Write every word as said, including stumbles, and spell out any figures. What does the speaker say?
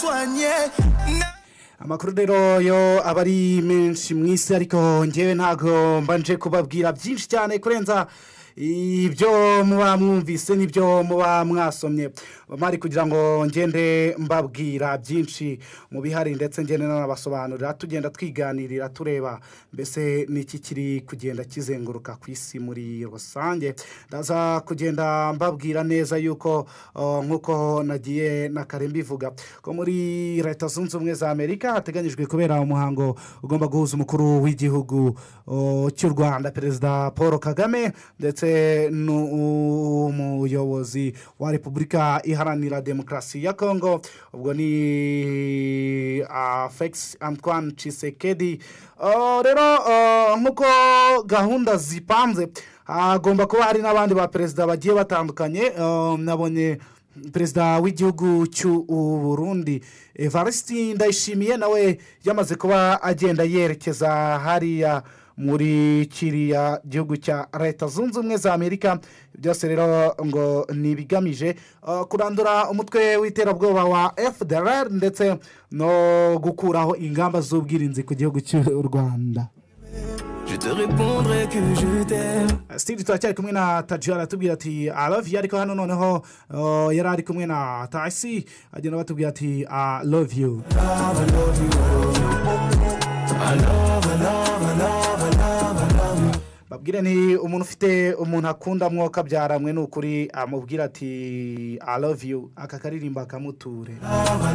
amakuru rero yo abari menshi mu isi ariko ngewe ntago mbanje kubabwira byinshi cyane kurenza ibyo muba mwumvise n'ibyo muba mwasomye bamari kugira ngo ngende mbabwira byinshi mu bihari ndetse ngende n'abasobanurira tugenda twiganirira tureba mbese niki kiri kugenda kizenguruka ku isi muri rusange ndaza kugenda mbabwira neza yuko uh, nkuko nagiye nakare mbivuga ko muri Leta Zunze Ubumwe za Amerika hateganyijwe kubera umuhango ugomba guhuza umukuru w'igihugu uh, cy'u Rwanda Perezida Paul Kagame ndetse n'umuyobozi wa Repubulika Iharanira Demokarasi ya Congo ubwo ni uh, Felix Antoine Tshisekedi uh, rero uh, nkuko gahunda zipanze hagomba uh, kuba hari n'abandi ba perezida bagiye batandukanye uh, nabonye perezida w'igihugu cy'u Burundi Evariste Ndayishimiye nawe yamaze kuba agenda yerekeza hariya muri kiriya gihugu cya Leta Zunze Ubumwe za Amerika byose rero ngo nibigamije uh, kurandura umutwe w'iterabwoba wa F D L R ndetse no gukuraho ingamba z'ubwirinzi ku gihugu cy'u Rwanda. Je te répondrai que je t'aime. Steve twacyari kumwe na Tajara aratubwira ati I love you ariko hano noneho uh, yari ari kumwe na Taisi agenda batubwira ati I love you. I love you. I love, I love, I love, I love, I love you. babwire ni umuntu ufite umuntu akunda mwoka byaramwe n'ukuri amubwira ati I love you aka karirimba kamuture.